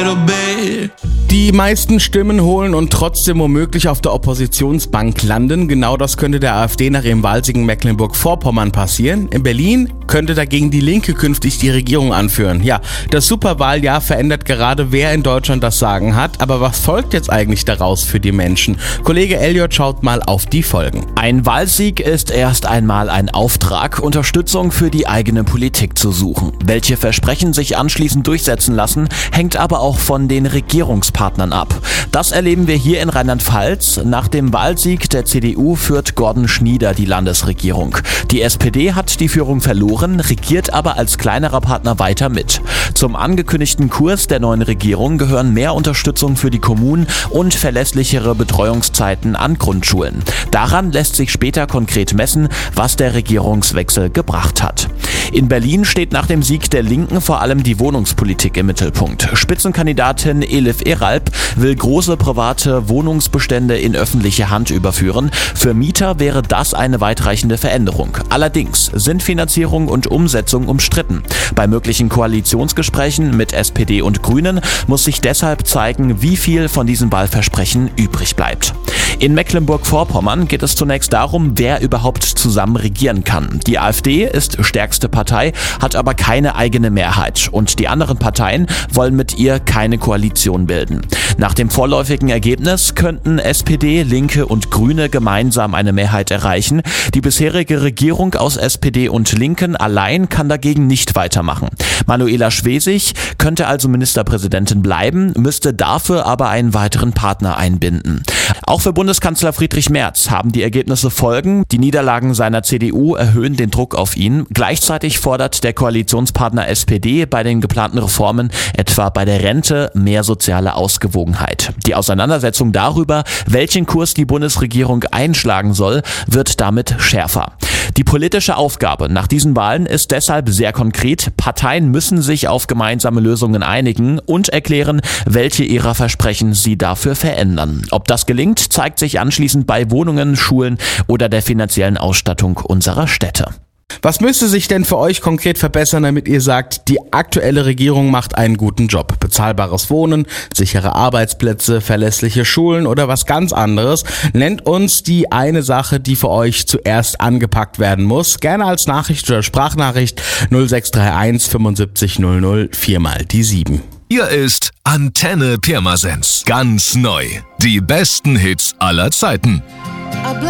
Die meisten Stimmen holen und trotzdem womöglich auf der Oppositionsbank landen. Genau das könnte der AfD nach ihrem Wahlsieg in Mecklenburg-Vorpommern passieren. In Berlin könnte dagegen die Linke künftig die Regierung anführen. Ja, das Superwahljahr verändert gerade, wer in Deutschland das Sagen hat. Aber was folgt jetzt eigentlich daraus für die Menschen? Kollege Elliot schaut mal auf die Folgen. Ein Wahlsieg ist erst einmal ein Auftrag, Unterstützung für die eigene Politik zu suchen. Welche Versprechen sich anschließend durchsetzen lassen, hängt aber auch von den Regierungspartnern ab. Das erleben wir hier in Rheinland-Pfalz. Nach dem Wahlsieg der CDU führt Gordon Schnieder die Landesregierung. Die SPD hat die Führung verloren, regiert aber als kleinerer Partner weiter mit. Zum angekündigten Kurs der neuen Regierung gehören mehr Unterstützung für die Kommunen und verlässlichere Betreuungszeiten an Grundschulen. Daran lässt sich später konkret messen, was der Regierungswechsel gebracht hat. In Berlin steht nach dem Sieg der Linken vor allem die Wohnungspolitik im Mittelpunkt. Spitzenkandidatin Elif Eralp will große private Wohnungsbestände in öffentliche Hand überführen. Für Mieter wäre das eine weitreichende Veränderung. Allerdings sind Finanzierung und Umsetzung umstritten. Bei möglichen Koalitionsgesprächen mit SPD und Grünen muss sich deshalb zeigen, wie viel von diesen Wahlversprechen übrig bleibt. In Mecklenburg-Vorpommern geht es zunächst darum, wer überhaupt zusammen regieren kann. Die AfD ist stärkste Partei, hat aber keine eigene Mehrheit und die anderen Parteien wollen mit ihr keine Koalition bilden. Nach dem vorläufigen Ergebnis könnten SPD, Linke und Grüne gemeinsam eine Mehrheit erreichen. Die bisherige Regierung aus SPD und Linken allein kann dagegen nicht weitermachen. Manuela Schwesig könnte also Ministerpräsidentin bleiben, müsste dafür aber einen weiteren Partner einbinden. Auch für Bundeskanzler Friedrich Merz haben die Ergebnisse Folgen. Die Niederlagen seiner CDU erhöhen den Druck auf ihn. Gleichzeitig fordert der Koalitionspartner SPD bei den geplanten Reformen, etwa bei der Rente, mehr soziale Ausgewogenheit. Die Auseinandersetzung darüber, welchen Kurs die Bundesregierung einschlagen soll, wird damit schärfer. Die politische Aufgabe nach diesen Wahlen ist deshalb sehr konkret. Parteien müssen sich auf gemeinsame Lösungen einigen und erklären, welche ihrer Versprechen sie dafür verändern. Ob das gelingt, zeigt sich anschließend bei Wohnungen, Schulen oder der finanziellen Ausstattung unserer Städte. Was müsste sich denn für euch konkret verbessern, damit ihr sagt, die aktuelle Regierung macht einen guten Job? Bezahlbares Wohnen, sichere Arbeitsplätze, verlässliche Schulen oder was ganz anderes? Nennt uns die eine Sache, die für euch zuerst angepackt werden muss. Gerne als Nachricht oder Sprachnachricht 0631 75 00 4 mal die 7. Hier ist Antenne Pirmasens. Ganz neu. Die besten Hits aller Zeiten.